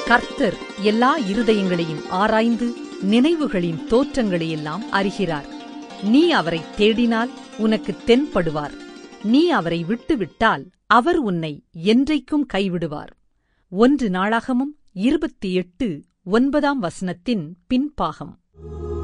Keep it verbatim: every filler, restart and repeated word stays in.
கர்த்தர் எல்லா இருதயங்களையும் ஆராய்ந்து நினைவுகளின் தோற்றங்களையெல்லாம் அறிகிறார். நீ அவரைத் தேடினால் உனக்குத் தென்படுவார். நீ அவரை விட்டுவிட்டால் அவர் உன்னை என்றைக்கும் கைவிடுவார். ஒன்று நாளாகமம் இருபத்தி எட்டு ஒன்பதாம் வசனத்தின் பின்பாகம்.